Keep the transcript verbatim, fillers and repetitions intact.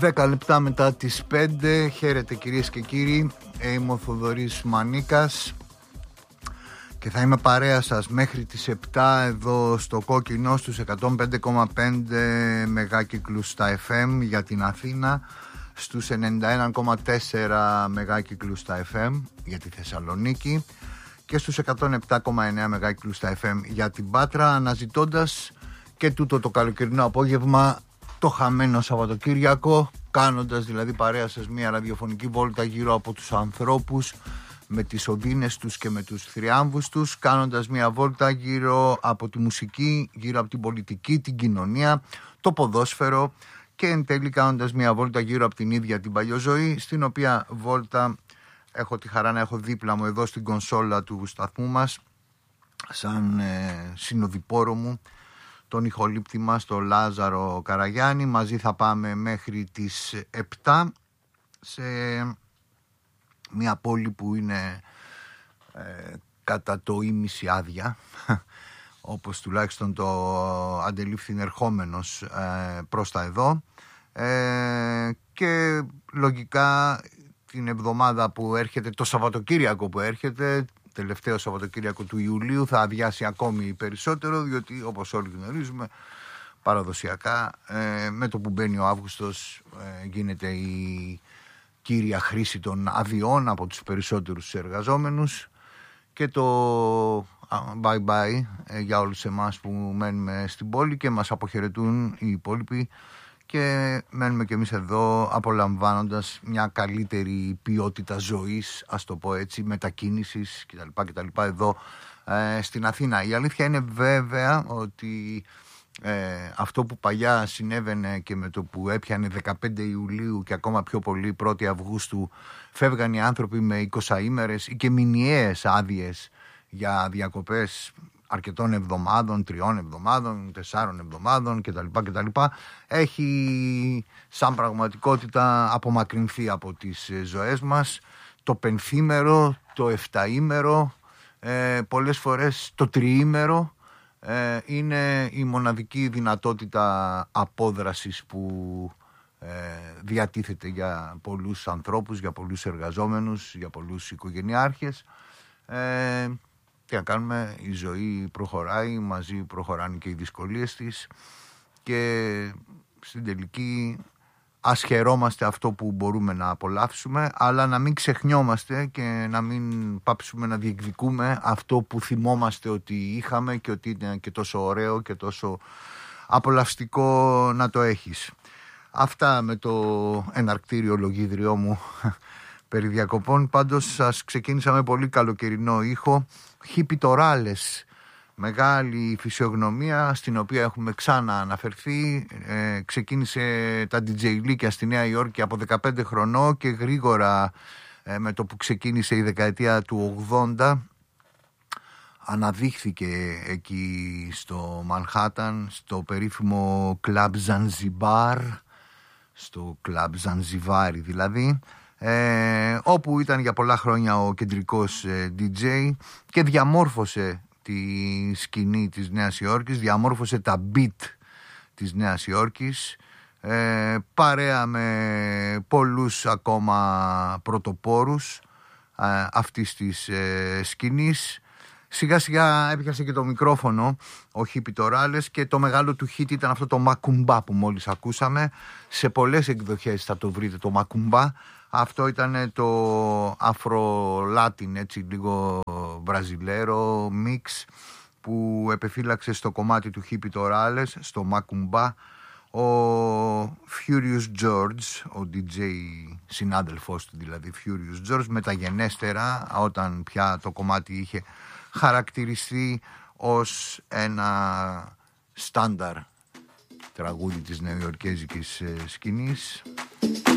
δέκα λεπτά μετά τις πέντε. Χαίρετε κυρίες και κύριοι. Είμαι ο Θοδωρής Μανίκας και θα είμαι παρέα σας μέχρι τις επτά εδώ στο Κόκκινο στους εκατόν πέντε κόμμα πέντε μεγάκυκλους στα εφ εμ για την Αθήνα, στους ενενήντα ένα κόμμα τέσσερα μεγάκυκλους στα εφ εμ για τη Θεσσαλονίκη και στους εκατόν επτά κόμμα εννέα μεγάκυκλους στα εφ εμ για την Πάτρα, αναζητώντας και τούτο το καλοκαιρινό απόγευμα το χαμένο Σαββατοκύριακο, κάνοντας δηλαδή παρέα σας μια ραδιοφωνική βόλτα γύρω από τους ανθρώπους με τις οδύνες τους και με τους θριάμβους τους, κάνοντας μια βόλτα γύρω από τη μουσική, γύρω από την πολιτική, την κοινωνία, το ποδόσφαιρο και εν τέλει κάνοντας μια βόλτα γύρω από την ίδια την παλιοζωή, στην οποία βόλτα έχω τη χαρά να έχω δίπλα μου εδώ στην κονσόλα του σταθμού μας σαν ε, συνοδοιπόρο μου τον ηχολήπτη μας, τον Λάζαρο Καραγιάννη. Μαζί θα πάμε μέχρι τις επτά σε μια πόλη που είναι ε, κατά το ίμιση άδεια, όπως τουλάχιστον το αντελήφθη ερχόμενος ε, προς τα εδώ, ε, και λογικά την εβδομάδα που έρχεται, το Σαββατοκύριακο που έρχεται, τελευταίο Σαββατοκύριακο του Ιουλίου, θα αδειάσει ακόμη περισσότερο, διότι όπως όλοι γνωρίζουμε παραδοσιακά ε, με το που μπαίνει ο Αύγουστος ε, γίνεται η κύρια χρήση των αδειών από τους περισσότερους εργαζόμενους και το bye bye ε, για όλους εμάς που μένουμε στην πόλη και μας αποχαιρετούν οι υπόλοιποι και μένουμε και εμείς εδώ απολαμβάνοντας μια καλύτερη ποιότητα ζωής, ας το πω έτσι, μετακίνησης κτλ. κτλ εδώ ε, στην Αθήνα. Η αλήθεια είναι βέβαια ότι ε, αυτό που παλιά συνέβαινε και με το που έπιανε δεκαπέντε Ιουλίου και ακόμα πιο πολύ πρώτη Αυγούστου φεύγαν οι άνθρωποι με εικοσαήμερες ή και μηνιαίες άδειες για διακοπές αρκετών εβδομάδων, τριών εβδομάδων, τεσσάρων εβδομάδων κτλ. κτλ. Έχει σαν πραγματικότητα απομακρυνθεί από τις ζωές μας το πενθήμερο, το εφταήμερο, ε, πολλές φορές το τριήμερο ε, είναι η μοναδική δυνατότητα απόδρασης που ε, διατίθεται για πολλούς ανθρώπους, για πολλούς εργαζόμενους, για πολλούς οικογενειάρχες. Ε, Τι να κάνουμε, η ζωή προχωράει, μαζί προχωράνε και οι δυσκολίες της και στην τελική ας χαιρόμαστε αυτό που μπορούμε να απολαύσουμε, αλλά να μην ξεχνιόμαστε και να μην πάψουμε να διεκδικούμε αυτό που θυμόμαστε ότι είχαμε και ότι είναι και τόσο ωραίο και τόσο απολαυστικό να το έχεις. Αυτά με το εναρκτήριο λογίδριό μου περί διακοπών. Πάντως σας ξεκίνησα με πολύ καλοκαιρινό ήχο, Χιπιτοράλες, μεγάλη φυσιογνωμία στην οποία έχουμε ξανά αναφερθεί. Ε, ξεκίνησε τα ντι τζέι Λίκια στη Νέα Υόρκη από δεκαπέντε χρονών και γρήγορα ε, με το που ξεκίνησε η δεκαετία του ογδόντα αναδείχθηκε εκεί στο Μανχάταν, στο περίφημο κλαμπ Ζανζιμπάρ, στο κλαμπ Ζανζιβάρι δηλαδή, Ε, όπου ήταν για πολλά χρόνια ο κεντρικός ε, ντι τζέι και διαμόρφωσε τη σκηνή της Νέας Υόρκης, διαμόρφωσε τα beat της Νέας Υόρκης, ε, παρέα με πολλούς ακόμα πρωτοπόρους ε, αυτής της ε, σκηνής. Σιγά σιγά έπιασε και το μικρόφωνο ο Χιπιτοράλες και το μεγάλο του hit ήταν αυτό το Μακουμπά που μόλις ακούσαμε. Σε πολλές εκδοχές θα το βρείτε το Μακουμπά. Αυτό ήταν το αφρο-λάτιν, έτσι λίγο βραζιλέρο μίξ που επεφύλαξε στο κομμάτι του Χιπιτοράλες, στο Μακουμπά, ο Furious George, ο ντι τζέι συνάδελφός του δηλαδή, Furious George, μεταγενέστερα όταν πια το κομμάτι είχε χαρακτηριστεί ως ένα στάνταρ τραγούδι της νεοϊορκέζικης σκηνής.